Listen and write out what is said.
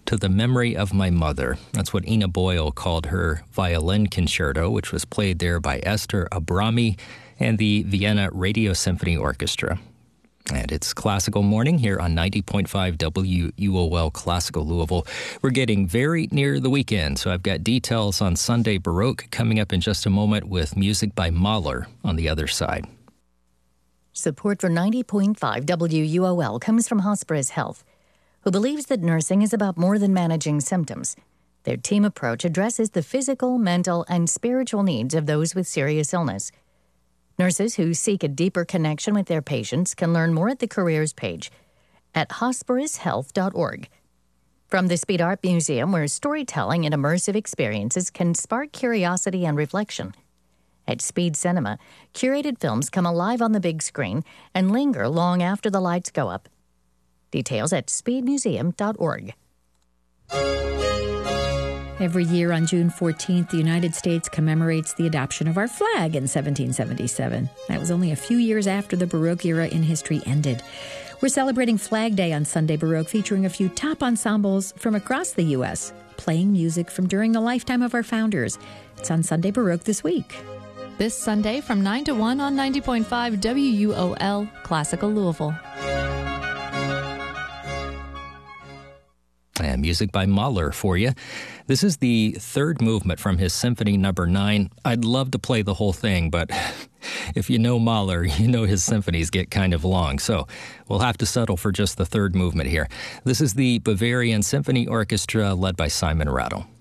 to the Memory of My Mother. That's what Ina Boyle called her violin concerto, which was played there by Esther Abrami and the Vienna Radio Symphony Orchestra. And it's Classical Morning here on 90.5 WUOL Classical Louisville. We're getting very near the weekend, so I've got details on Sunday Baroque coming up in just a moment with music by Mahler on the other side. Support for 90.5 WUOL comes from Hospice Health, who believes that nursing is about more than managing symptoms. Their team approach addresses the physical, mental, and spiritual needs of those with serious illness. Nurses who seek a deeper connection with their patients can learn more at the careers page at hospicehealth.org. From the Speed Art Museum, where storytelling and immersive experiences can spark curiosity and reflection. At Speed Cinema, curated films come alive on the big screen and linger long after the lights go up. Details at speedmuseum.org. Every year on June 14th, the United States commemorates the adoption of our flag in 1777. That was only a few years after the Baroque era in history ended. We're celebrating Flag Day on Sunday Baroque, featuring a few top ensembles from across the U.S., playing music from during the lifetime of our founders. It's on Sunday Baroque this week. This Sunday from 9 to 1 on 90.5 WUOL Classical Louisville. And music by Mahler for you. This is the third movement from his Symphony No. 9. I'd love to play the whole thing, but if you know Mahler, you know his symphonies get kind of long, so we'll have to settle for just the third movement here. This is the Bavarian Symphony Orchestra led by Simon Rattle.